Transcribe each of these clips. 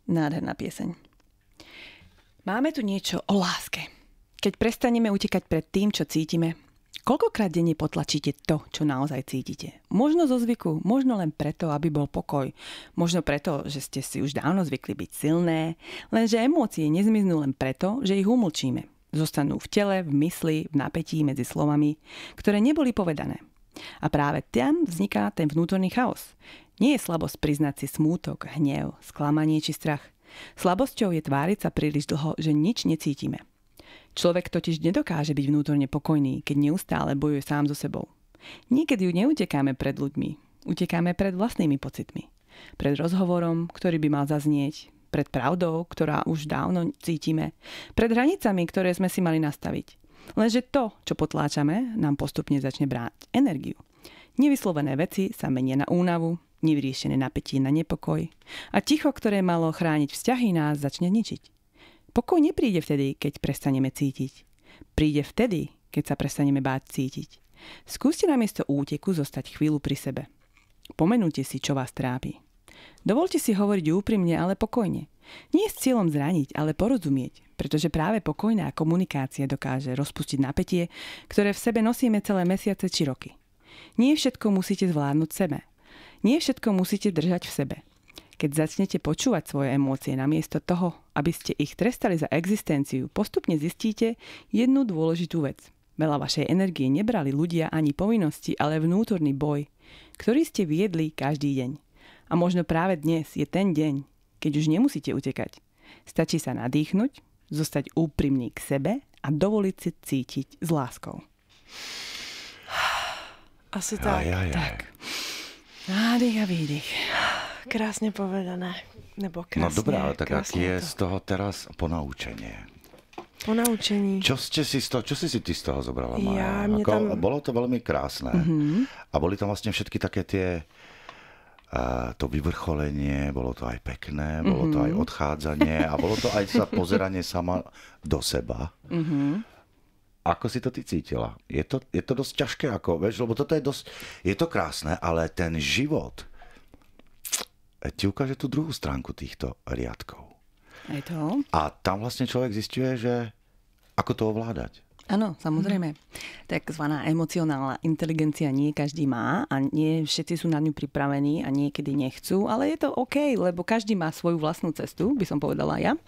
Nádherná pieseň. Máme tu niečo o láske. Keď prestaneme utekať pred tým, čo cítime, koľkokrát denne potlačíte to, čo naozaj cítite? Možno zo zvyku, možno len preto, aby bol pokoj. Možno preto, že ste si už dávno zvykli byť silné, lenže emócie nezmiznú len preto, že ich umlčíme. Zostanú v tele, v mysli, v napätí medzi slovami, ktoré neboli povedané. A práve tam vzniká ten vnútorný chaos. Nie je slabosť priznať si smútok, hnev, sklamanie či strach. Slabosťou je tváriť sa príliš dlho, že nič necítime. Človek totiž nedokáže byť vnútorne pokojný, keď neustále bojuje sám so sebou. Niekedy neutekáme pred ľuďmi, utekáme pred vlastnými pocitmi. Pred rozhovorom, ktorý by mal zaznieť, pred pravdou, ktorá už dávno cítime, pred hranicami, ktoré sme si mali nastaviť. Lenže to, čo potláčame, nám postupne začne brať energiu. Nevyslovené veci sa menia na únavu, nevyriešené napätie na nepokoj a ticho, ktoré malo chrániť vzťahy, nás začne ničiť. Pokoj nepríde vtedy, keď prestaneme cítiť. Príde vtedy, keď sa prestaneme báť cítiť. Skúste namiesto úteku zostať chvíľu pri sebe. Pomenujte si, čo vás trápi. Dovolte si hovoriť úprimne, ale pokojne. Nie s cieľom zraniť, ale porozumieť, pretože práve pokojná komunikácia dokáže rozpustiť napätie, ktoré v sebe nosíme celé mesiace či roky. Nie všetko musíte zvládnuť sebe. Nie všetko musíte držať v sebe. Keď začnete počúvať svoje emócie namiesto toho, aby ste ich trestali za existenciu, postupne zistíte jednu dôležitú vec. Veľa vašej energie nebrali ľudia ani povinnosti, ale vnútorný boj, ktorý ste viedli každý deň. A možno práve dnes je ten deň, keď už nemusíte utekať. Stačí sa nadýchnuť, zostať úprimný k sebe a dovoliť si cítiť s láskou. Asi tak. Tak. Nádych a výdych. Krásne povedané. Nebo krásne. No dobré, ale tak aký je z toho teraz ponaučenie? Ponaučení. Čo si ty z toho zobrala, Mája? Bolo to veľmi krásne. A boli tam vlastne všetky také tie to vyvrcholenie, bolo to aj pekné, bolo to aj odchádzanie a bolo to aj sa pozeranie sama do seba. Ako si to ty cítila? Je to dosť ťažké, ako, vieš, lebo toto je to krásne, ale ten život ti ukáže tú druhú stránku týchto riadkov. Aj to. A tam vlastne človek zisťuje, že ako to ovládať. Áno, samozrejme. Takzvaná emocionálna inteligencia nie každý má a nie všetci sú na ňu pripravení a niekedy nechcú, ale je to OK, lebo každý má svoju vlastnú cestu, by som povedala ja.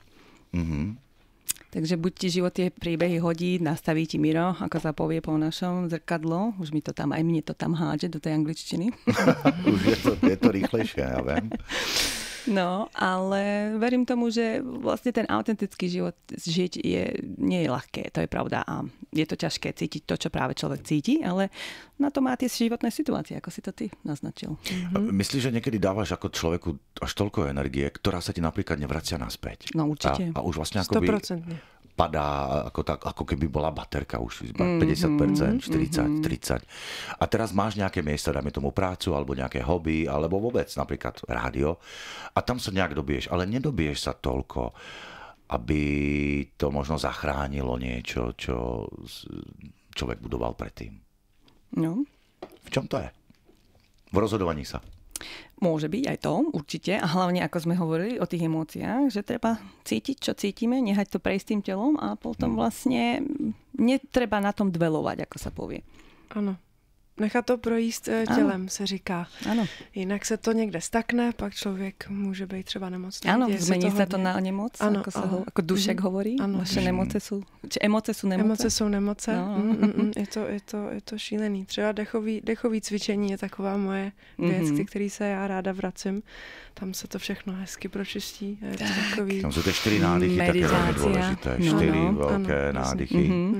Takže buď ti život tie príbehy hodí, nastaví ti Miro, ako sa povie po našom zrkadlo. Už mi to tam, aj mne to tam hádže do tej angličtiny. Už je to rýchlejšie, ja viem. No, ale verím tomu, že vlastne ten autentický život žiť nie je ľahké, to je pravda. A je to ťažké cítiť to, čo práve človek cíti, ale na to má tie životné situácie, ako si to ty naznačil. Myslíš, že niekedy dávaš ako človeku až toľko energie, ktorá sa ti napríklad nevracia naspäť? No určite. A už vlastne akoby 100%. padá ako keby bola baterka už 50%, 40, 30. A teraz máš nejaké miesto, dajme tomu prácu, alebo nejaké hobby, alebo vôbec napríklad rádio. A tam sa nejak dobiješ, ale nedobiješ sa toľko, aby to možno zachránilo niečo, čo človek budoval predtým. No. V čom to je? V rozhodovaní sa. Môže byť aj to, určite. A hlavne, ako sme hovorili o tých emóciách, že treba cítiť, čo cítime, nehať to prejsť tým telom a potom vlastne netreba na tom dvelovať, ako sa povie. Ano. Nechat to projíst tělem, se říká. Ano. Jinak se to někde stakne, pak člověk může být třeba nemocný. Áno, zmení sa to na nemoc, ano, ako Dušek hovorí. Ano. Vaše nemoce sú... Či emoce sú nemoce? Emoce jsou nemoce. No. Je to šílený. Třeba dechový cvičení je taková moje věc, který se já ráda vracím. Tam se to všechno hezky pročistí. Je to takový... Tam sú tie 4 nádychy také veľmi dôležité. 4 veľké nádychy.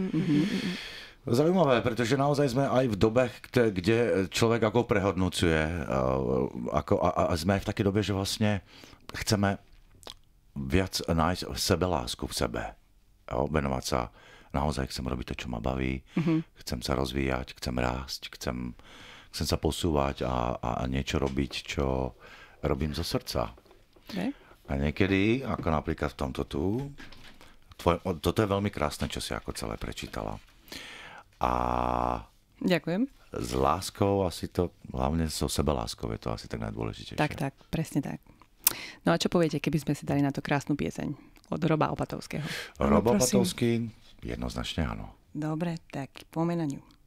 Zaujímavé, pretože naozaj sme aj v dobe, kde človek ako prehodnocuje a sme aj v takej dobe, že vlastne chceme viac nájsť sebelásku v sebe. Venovať sa, naozaj chcem robiť to, čo ma baví, chcem sa rozvíjať, chcem rásť, chcem sa posúvať a niečo robiť, čo robím zo srdca. A niekedy, ako napríklad v tomto tu, toto je veľmi krásne, čo si ako celé prečítala. A ďakujem. S láskou asi to, hlavne so sebeláskou je to asi tak najdôležitejšie. Tak, presne tak. No a čo poviete, keby sme si dali na to krásnu pieseň od Roba Opatovského? Rob Opatovský, jednoznačne áno. Dobre, tak poďme na ňu.